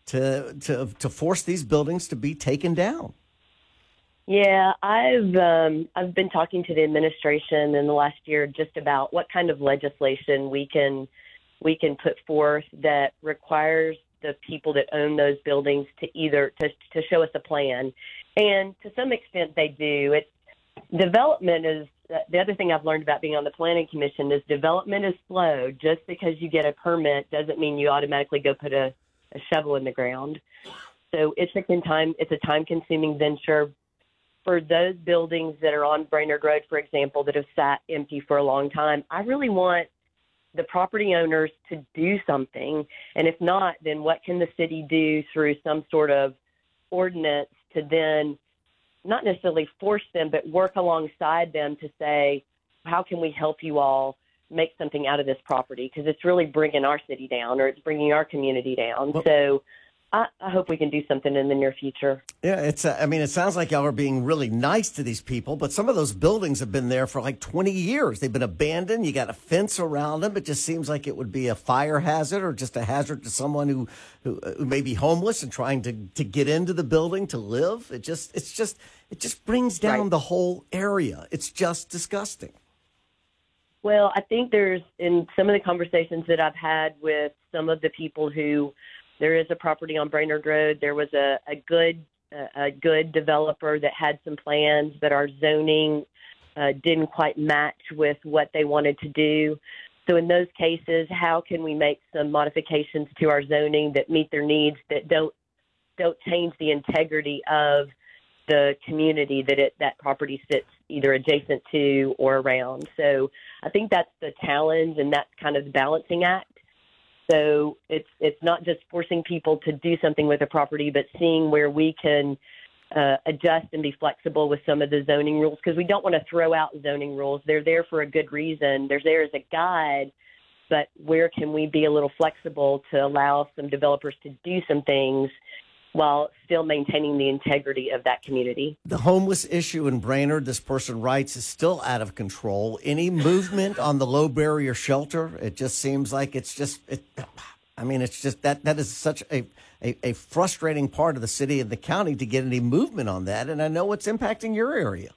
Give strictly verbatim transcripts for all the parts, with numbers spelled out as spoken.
to to to force these buildings to be taken down? Yeah, I've um, I've been talking to the administration in the last year just about what kind of legislation we can we can put forth that requires the people that own those buildings to either to to show us a plan, and to some extent they do. It's development is the other thing I've learned about being on the planning commission is development is slow. Just because you get a permit doesn't mean you automatically go put a, a shovel in the ground. So it's a time it's a time consuming venture. For those buildings that are on Brainerd Road, for example, that have sat empty for a long time, I really want the property owners to do something. And if not, then what can the city do through some sort of ordinance to then not necessarily force them, but work alongside them to say, how can we help you all make something out of this property? Because it's really bringing our city down, or it's bringing our community down. Well, so I, I hope we can do something in the near future. Yeah, it's. Uh, I mean, it sounds like y'all are being really nice to these people, but some of those buildings have been there for like twenty years. They've been abandoned. You got a fence around them. It just seems like it would be a fire hazard or just a hazard to someone who who, who may be homeless and trying to, to get into the building to live. It just it's just it just brings down right. the whole area. It's just disgusting. Well, I think there's in some of the conversations that I've had with some of the people who. There is a property on Brainerd Road. There was a, a good a good developer that had some plans, but our zoning uh, didn't quite match with what they wanted to do. So in those cases, how can we make some modifications to our zoning that meet their needs, that don't don't change the integrity of the community that it, that property sits either adjacent to or around? So I think that's the challenge, and that's kind of the balancing act. So it's it's not just forcing people to do something with a property, but seeing where we can uh, adjust and be flexible with some of the zoning rules, because we don't want to throw out zoning rules. They're there for a good reason. They're there as a guide, but where can we be a little flexible to allow some developers to do some things while still maintaining the integrity of that community? The homeless issue in Brainerd, this person writes, is still out of control. Any movement on the low barrier shelter? It just seems like it's just, it, I mean, it's just that that is such a, a, a frustrating part of the city and the county to get any movement on that. And I know it's impacting your area.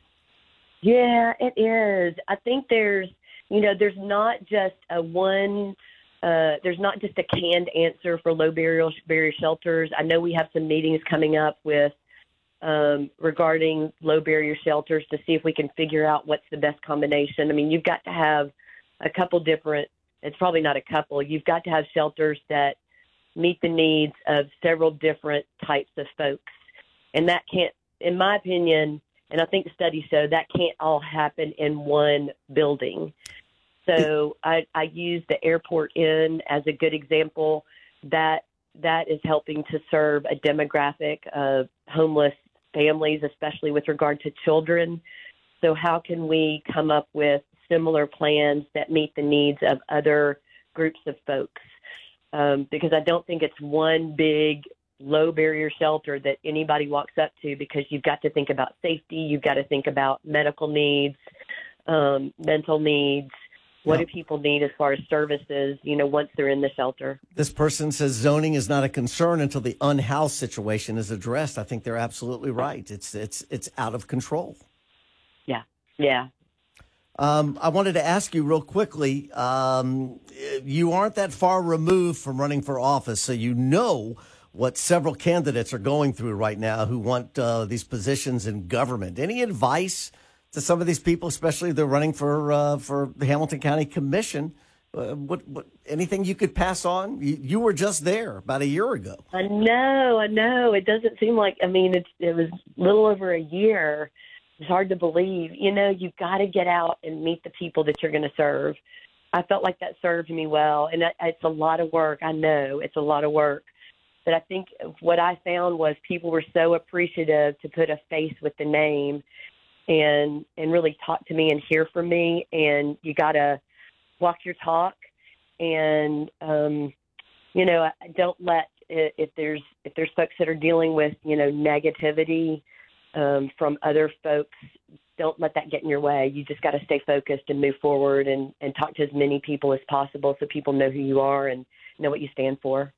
Yeah, it is. I think there's, you know, there's not just a one Uh, there's not just a canned answer for low barrier, barrier shelters. I know we have some meetings coming up with um, regarding low barrier shelters to see if we can figure out what's the best combination. I mean, you've got to have a couple different, it's probably not a couple, you've got to have shelters that meet the needs of several different types of folks. And that can't, in my opinion, and I think studies show, that can't all happen in one building. So I, I use the Airport Inn as a good example. That that is helping to serve a demographic of homeless families, especially with regard to children. So how can we come up with similar plans that meet the needs of other groups of folks? Um, because I don't think it's one big low barrier shelter that anybody walks up to, because you've got to think about safety. You've got to think about medical needs, um, mental needs. What do people need as far as services, you know, once they're in the shelter? This person says zoning is not a concern until the unhoused situation is addressed. I think they're absolutely right. It's it's it's out of control. Yeah, yeah. Um, I wanted to ask you real quickly, um, you aren't that far removed from running for office, so you know what several candidates are going through right now who want uh, these positions in government. Any advice to some of these people, especially if they're running for uh, for the Hamilton County Commission? Uh, what, what anything you could pass on? You, you were just there about a year ago. I know, I know. It doesn't seem like, I mean, it's, it was a little over a year. It's hard to believe. You know, you've got to get out and meet the people that you're going to serve. I felt like that served me well, and that, it's a lot of work. I know it's a lot of work. But I think what I found was people were so appreciative to put a face with the name and and really talk to me and hear from me. And you got to walk your talk. And, um, you know, don't let, if there's if there's folks that are dealing with, you know, negativity um, from other folks, don't let that get in your way. You just got to stay focused and move forward and, and talk to as many people as possible so people know who you are and know what you stand for.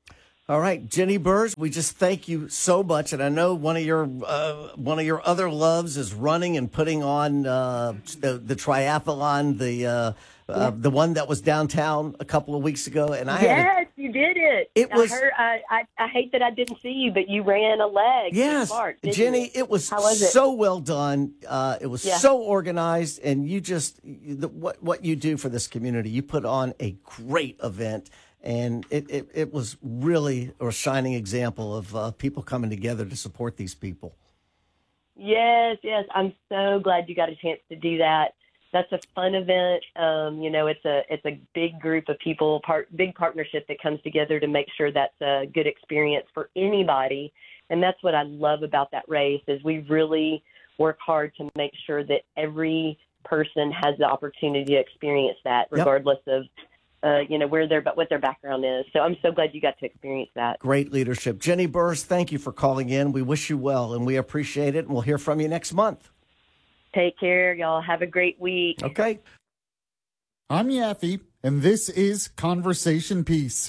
All right, Jenny Burrs, we just thank you so much, and I know one of your uh, one of your other loves is running and putting on uh, the, the triathlon, the uh, uh, the one that was downtown a couple of weeks ago, and I yes, had a, you did it. It was. I, heard, I, I I hate that I didn't see you, but you ran a leg. Yes, Mark, Jenny, it was, How was it? so well done. Uh, it was Yeah. so organized, and you just the, what what you do for this community. You put on a great event. And it, it, it was really a shining example of uh, people coming together to support these people. Yes, yes. I'm so glad you got a chance to do that. That's a fun event. Um, you know, it's a it's a big group of people, part big partnership that comes together to make sure that's a good experience for anybody. And that's what I love about that race is we really work hard to make sure that every person has the opportunity to experience that, regardless yep. of Uh, you know, where their what their background is. So I'm so glad you got to experience that. Great leadership. Jenny Burrs, thank you for calling in. We wish you well, and we appreciate it, and we'll hear from you next month. Take care, y'all. Have a great week. Okay. I'm Yaffe, and this is Conversation Piece.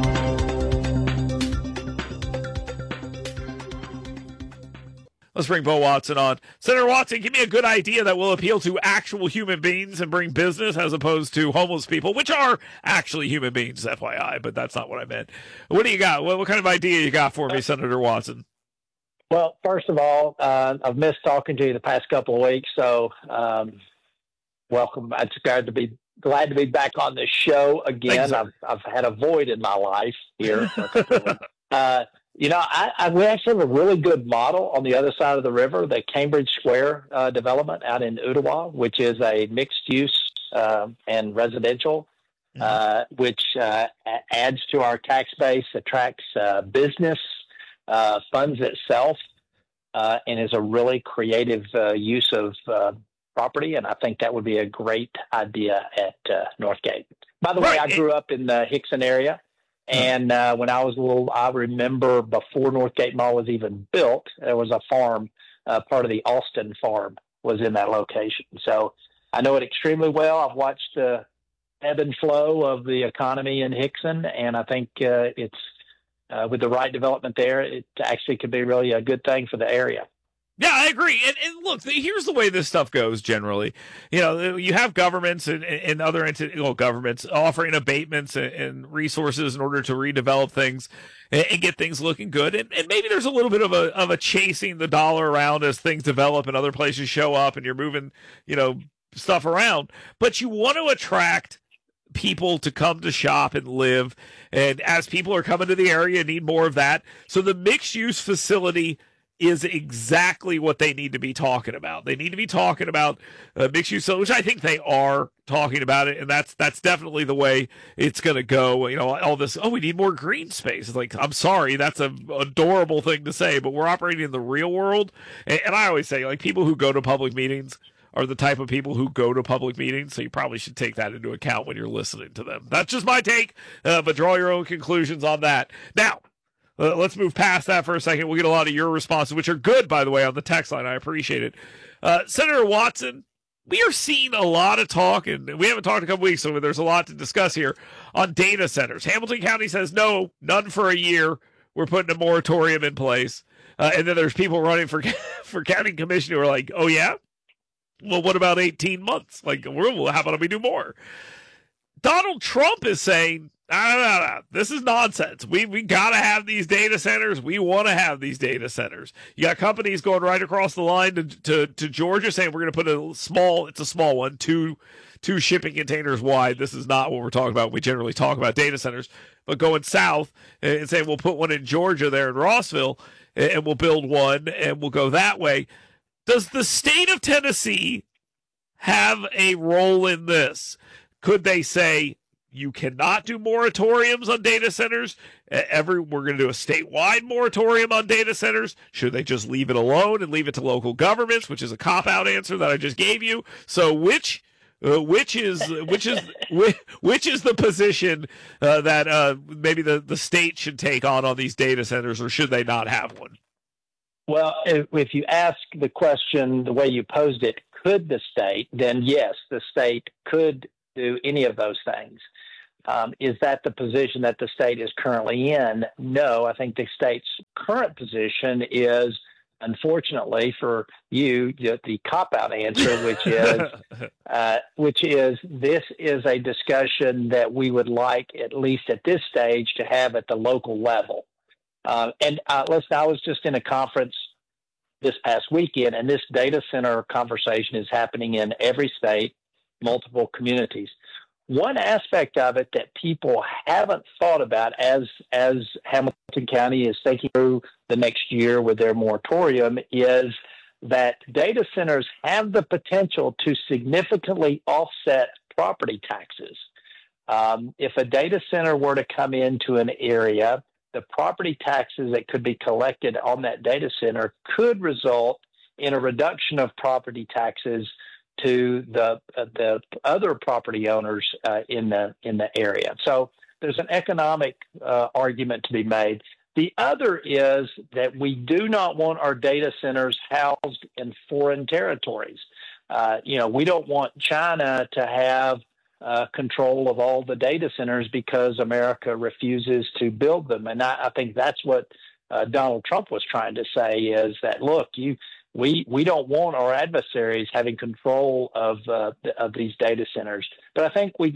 Let's bring Bo Watson on. Senator Watson, give me a good idea that will appeal to actual human beings and bring business as opposed to homeless people, which are actually human beings, F Y I, but that's not what I meant. What do you got? What, what kind of idea you got for me, Senator Watson? Well, first of all, uh, I've missed talking to you the past couple of weeks, so um, welcome. I'm glad to be glad to be back on the show again. I've I've had a void in my life here. For a couple of weeks. Uh, You know, I, I, we actually have a really good model on the other side of the river, the Cambridge Square uh, development out in Ottawa, which is a mixed use uh, and residential, mm-hmm. uh, which uh, adds to our tax base, attracts uh, business, uh, funds itself, uh, and is a really creative uh, use of uh, property. And I think that would be a great idea at uh, Northgate. By the way, right. I grew up in the Hickson area. And uh, when I was little, I remember before Northgate Mall was even built, there was a farm, uh, part of the Austin farm was in that location. So I know it extremely well. I've watched the ebb and flow of the economy in Hickson, and I think uh, it's uh, with the right development there, it actually could be really a good thing for the area. Yeah, I agree. And, and look, here's the way this stuff goes generally. You know, you have governments and, and other entities, well, governments offering abatements and, and resources in order to redevelop things and, and get things looking good. And, and maybe there's a little bit of a of a chasing the dollar around as things develop and other places show up and you're moving, you know, stuff around. But you want to attract people to come to shop and live. And as people are coming to the area, need more of that. So the mixed-use facility is exactly what they need to be talking about. They need to be talking about uh, mixed use, which I think they are talking about it, and that's that's definitely the way it's going to go. You know, all this, oh, we need more green space. It's like, I'm sorry, that's an adorable thing to say, but we're operating in the real world. And, and I always say, like, people who go to public meetings are the type of people who go to public meetings, so you probably should take that into account when you're listening to them. That's just my take, uh, but draw your own conclusions on that. Now, Uh, let's move past that for a second. We'll get a lot of your responses, which are good, by the way, on the text line. I appreciate it. Uh, Senator Watson, we are seeing a lot of talk, and we haven't talked in a couple weeks, so there's a lot to discuss here on data centers. Hamilton County says, no, none for a year. We're putting a moratorium in place. Uh, and then there's people running for for county commission who are like, oh, yeah? Well, what about eighteen months? Like, we're, how about we do more? Donald Trump is saying, no, no, no, no. This is nonsense. We we got to have these data centers. We want to have these data centers. You got companies going right across the line to to, to Georgia saying we're going to put a small, it's a small one, two, two shipping containers wide. This is not what we're talking about. We generally talk about data centers, but going south and saying we'll put one in Georgia there in Rossville and we'll build one and we'll go that way. Does the state of Tennessee have a role in this? Could they say, you cannot do moratoriums on data centers? Every, we're going to do a statewide moratorium on data centers. Should they just leave it alone and leave it to local governments, which is a cop-out answer that I just gave you? So which uh, which is which is which, which is the position uh, that uh, maybe the, the state should take on on these data centers, or should they not have one? Well, if, if you ask the question the way you posed it, could the state, then yes, the state could do any of those things. Um, is that the position that the state is currently in? No, I think the state's current position is, unfortunately for you, the, the cop-out answer, which is, uh, which is this is a discussion that we would like, at least at this stage, to have at the local level. Uh, and uh, listen, I was just in a conference this past weekend, and this data center conversation is happening in every state, multiple communities. One aspect of it that people haven't thought about as as Hamilton County is thinking through the next year with their moratorium is that data centers have the potential to significantly offset property taxes. Um, if a data center were to come into an area, the property taxes that could be collected on that data center could result in a reduction of property taxes to the uh, the other property owners uh, in the in the area. So there's an economic uh, argument to be made. The other is that we do not want our data centers housed in foreign territories. Uh, you know, we don't want China to have uh, control of all the data centers because America refuses to build them. And I, I think that's what uh, Donald Trump was trying to say is that, look, you We we don't want our adversaries having control of uh, of these data centers. But I think we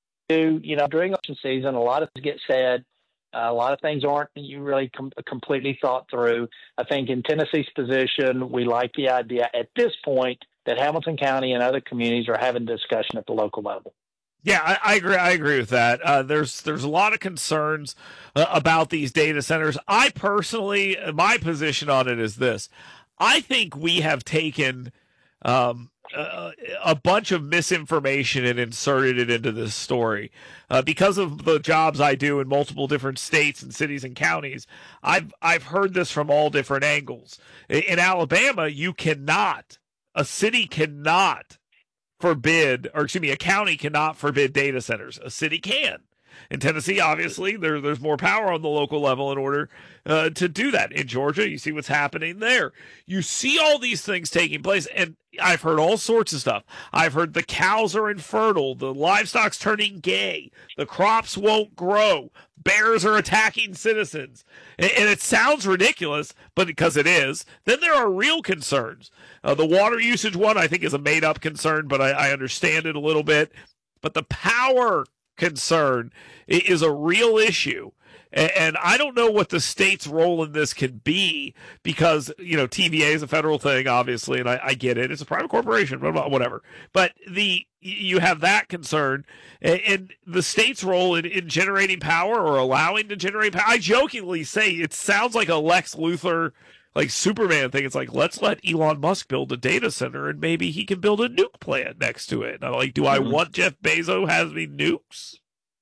do, you know, during election season, a lot of things get said. Uh, a lot of things aren't you really com- completely thought through. I think in Tennessee's position, we like the idea at this point that Hamilton County and other communities are having discussion at the local level. Yeah, I, I agree. I agree with that. Uh, there's there's a lot of concerns uh, about these data centers. I personally, my position on it is this. I think we have taken um, a, a bunch of misinformation and inserted it into this story. Uh, because of the jobs I do in multiple different states and cities and counties, I've I've heard this from all different angles. In, in Alabama, you cannot, a city cannot forbid, or excuse me, a county cannot forbid data centers. A city can. In Tennessee, obviously, there, there's more power on the local level in order uh, to do that. In Georgia, you see what's happening there. You see all these things taking place, and I've heard all sorts of stuff. I've heard the cows are infertile, the livestock's turning gay, the crops won't grow, bears are attacking citizens. And, and it sounds ridiculous, but because it is, then there are real concerns. Uh, the water usage one, I think, is a made-up concern, but I, I understand it a little bit. But the power concern is a real issue. And I don't know what the state's role in this can be because, you know, T V A is a federal thing, obviously, and I, I get it. It's a private corporation, whatever. But the you have that concern and the state's role in, in generating power or allowing to generate power. I jokingly say it sounds like a Lex Luthor, like Superman thing. It's like, let's let Elon Musk build a data center and maybe he can build a nuke plant next to it. And I'm like, do I Mm-hmm. want Jeff Bezos has me nukes?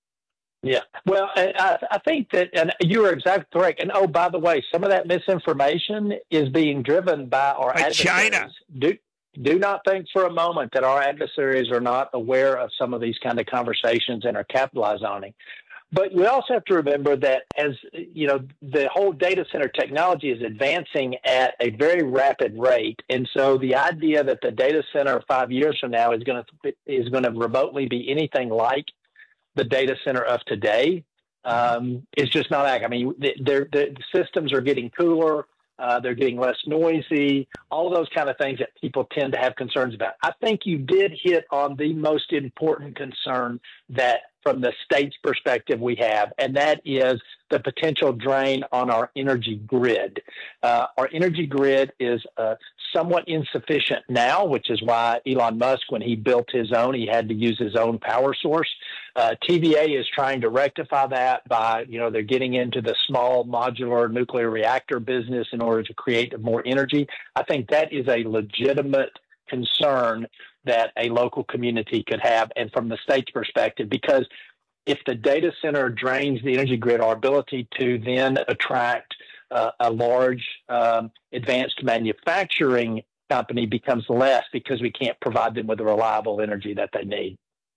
Yeah, well, I, I think that, and you are exactly correct. And oh, by the way, some of that misinformation is being driven by our By adversaries. China. Do, do not think for a moment that our adversaries are not aware of some of these kind of conversations and are capitalizing on it. But we also have to remember that as, you know, the whole data center technology is advancing at a very rapid rate. And so the idea that the data center five years from now is going to is going to remotely be anything like the data center of today um, is just not accurate. I mean, the, the systems are getting cooler. Uh, they're getting less noisy, all of those kind of things that people tend to have concerns about. I think you did hit on the most important concern that from the state's perspective we have, and that is the potential drain on our energy grid. Uh, our energy grid is uh, somewhat insufficient now, which is why Elon Musk, when he built his own, he had to use his own power source. Uh, T V A is trying to rectify that by, you know, they're getting into the small modular nuclear reactor business in order to create more energy. I think that is a legitimate concern that a local community could have, and from the state's perspective, because if the data center drains the energy grid, our ability to then attract uh, a large um, advanced manufacturing company becomes less because we can't provide them with the reliable energy that they need.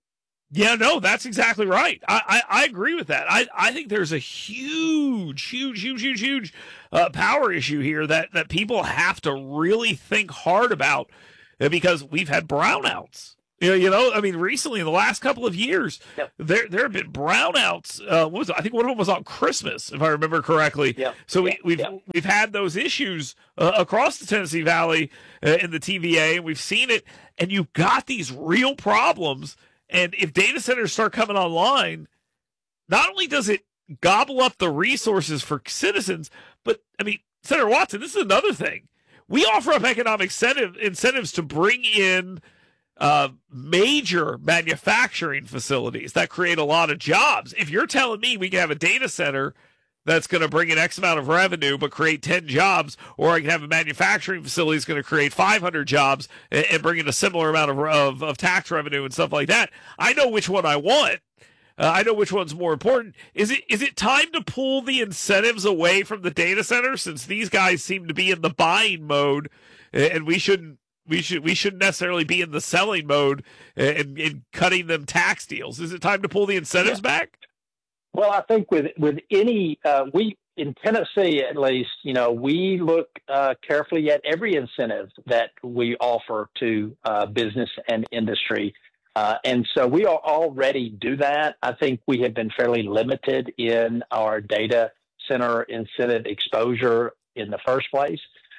Yeah, no, that's exactly right. I, I, I agree with that. I, I think there's a huge, huge, huge, huge, huge uh, power issue here that, that people have to really think hard about because we've had brownouts. You know, you know, I mean, recently in the last couple of years, Yep. there there have been brownouts. Uh, what was it? I think one of them was on Christmas, if I remember correctly. Yep. So we, Yep. we've Yep. we've had those issues uh, across the Tennessee Valley uh, in the T V A, and we've seen it. And you've got these real problems. And if data centers start coming online, not only does it gobble up the resources for citizens, but I mean, Senator Watson, this is another thing. We offer up economic incentive, incentives to bring in uh, major manufacturing facilities that create a lot of jobs. If you're telling me we can have a data center that's going to bring in X amount of revenue but create ten jobs, or I can have a manufacturing facility that's going to create five hundred jobs and, and bring in a similar amount of, of, of tax revenue and stuff like that, I know which one I want. Uh, I know which one's more important. Is it is it time to pull the incentives away from the data center, since these guys seem to be in the buying mode, and we shouldn't we should we shouldn't necessarily be in the selling mode and, and cutting them tax deals? Is it time to pull the incentives Yeah. back? Well, I think with with any uh, we in Tennessee at least, you know, we look uh, carefully at every incentive that we offer to uh, business and industry. Uh, and so we are already do that. I think we have been fairly limited in our data center incentive exposure in the first place.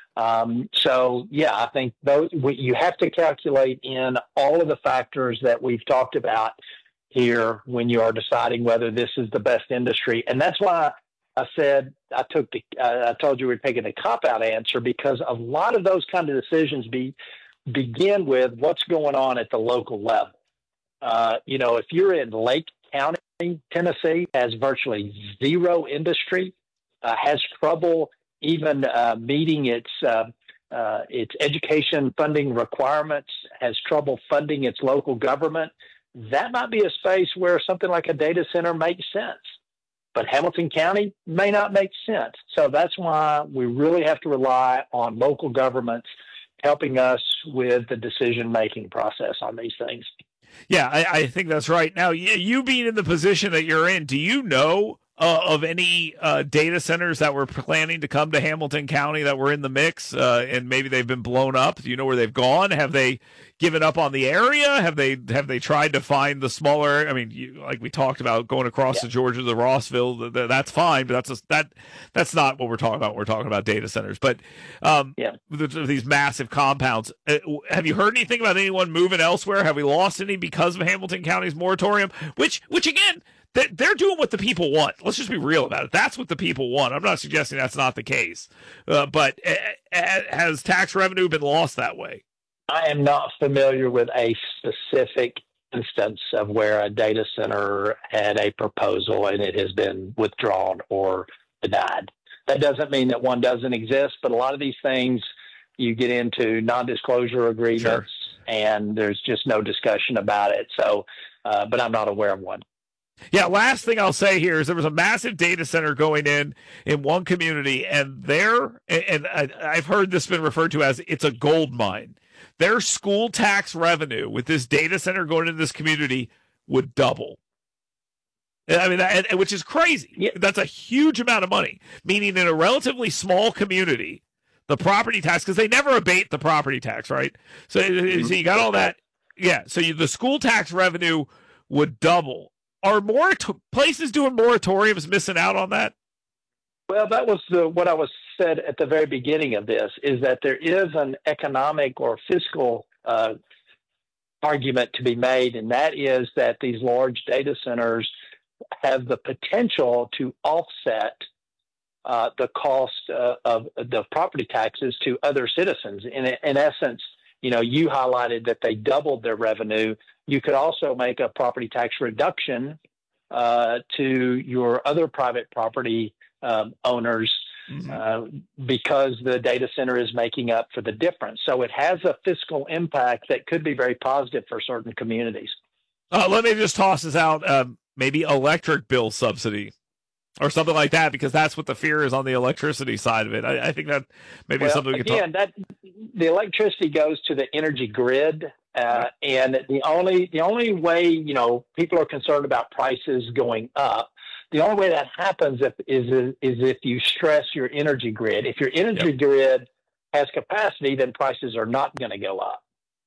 Um, so, yeah, I think those we, you have to calculate in all of the factors that we've talked about here when you are deciding whether this is the best industry. And that's why I said I took the uh, I told you we're taking the cop-out answer, because a lot of those kind of decisions be begin with what's going on at the local level. Uh, you know, if you're in Lake County, Tennessee, has virtually zero industry, uh, has trouble even uh, meeting its uh, uh, its education funding requirements, has trouble funding its local government, that might be a space where something like a data center makes sense. But Hamilton County may not make sense. So that's why we really have to rely on local governments helping us with the decision-making process on these things. Yeah, I, I think that's right. Now, you, you being in the position that you're in, do you know uh, of any uh, data centers that were planning to come to Hamilton County that were in the mix, uh, and maybe they've been blown up? Do you know where they've gone? Have they given up on the area? Have they have they tried to find the smaller? I mean, you, like we talked about going across Yeah. to Georgia, to Rossville. th- th- That's fine, but that's a, that that's not what we're talking about. We're talking about data centers. But um, Yeah. th- th- these massive compounds. Uh, have you heard anything about anyone moving elsewhere? Have we lost any because of Hamilton County's moratorium? Which, which again, they- they're doing what the people want. Let's just be real about it. That's what the people want. I'm not suggesting that's not the case, uh, but uh, uh, has tax revenue been lost that way? I am not familiar with a specific instance of where a data center had a proposal and it has been withdrawn or denied. That doesn't mean that one doesn't exist, but a lot of these things you get into non-disclosure agreements, Sure. and there's just no discussion about it. So, uh, but I'm not aware of one. Yeah, last thing I'll say here is there was a massive data center going in in one community, and there, and I, I've heard this been referred to as it's a gold mine. Their school tax revenue with this data center going into this community would double. I mean, that, which is crazy. Yeah. That's a huge amount of money, meaning in a relatively small community, the property tax, because they never abate the property tax, right? So, Mm-hmm. so you got all that. Yeah, so you, the school tax revenue would double. Are more places doing moratoriums missing out on that? Well, that was the, what I was said at the very beginning of this, is that there is an economic or fiscal uh, argument to be made, and that is that these large data centers have the potential to offset uh, the cost uh, of the property taxes to other citizens. In, in essence, you know, you highlighted that they doubled their revenue. You could also make a property tax reduction uh, to your other private property um, owners Mm-hmm. uh, because the data center is making up for the difference. So it has a fiscal impact that could be very positive for certain communities. Uh, let me just toss this out. Um, maybe electric bill subsidy or something like that, because that's what the fear is on the electricity side of it. I, I think that maybe Well, something we could again, talk. that the electricity goes to the energy grid, uh, and the only the only way, you know, people are concerned about prices going up. The only way that happens if, is is if you stress your energy grid. If your energy Yep. grid has capacity, then prices are not going to go up.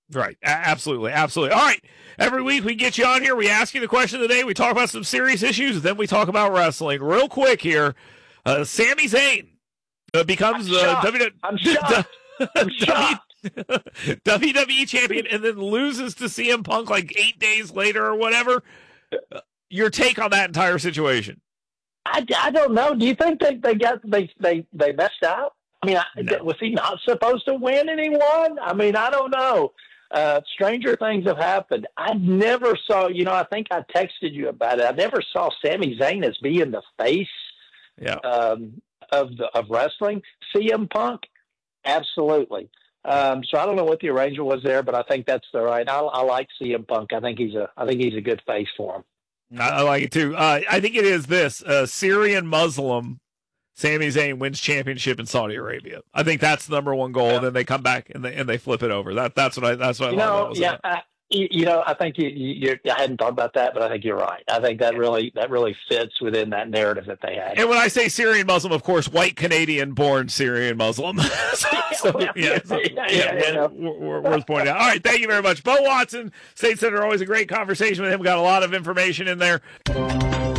Right. A- absolutely. Absolutely. All right. Every week we get you on here. We ask you the question of the day. We talk about some serious issues. And then we talk about wrestling. Real quick here. Uh, Sami Zayn uh, becomes I'm uh, shocked. w- I'm shocked. I'm shocked. W W E champion and then loses to C M Punk like eight days later or whatever. Uh, your take on that entire situation? I, I don't know. Do you think they, they got they, they they messed out? I mean, I, No. was he not supposed to win anyone? I mean, I don't know. Uh, stranger things have happened. I never saw. You know, I think I texted you about it. I never saw Sami Zayn as being the face Yeah. um, of the of wrestling. C M Punk, absolutely. Um, so I don't know what the arrangement was there, but I think that's the right. I, I like C M Punk. I think he's a I think he's a good face for him. I, I like it too. Uh, I think it is this uh, Syrian Muslim Sami Zayn wins championship in Saudi Arabia. I think that's the number one goal. Yeah. And then they come back and they and they flip it over. That that's what I that's what You I love know, that was yeah, about. I, you, you know, I think you, you, I hadn't thought about that, but I think you're right. I think that really that really fits within that narrative that they had. And when I say Syrian Muslim, of course, white Canadian born Syrian Muslim. so, so, yeah, so, Yeah, yeah, yeah, yeah. we're- we're- worth pointing out. All right, thank you very much, Bo Watson, State Senator. Always a great conversation with him. Got a lot of information in there.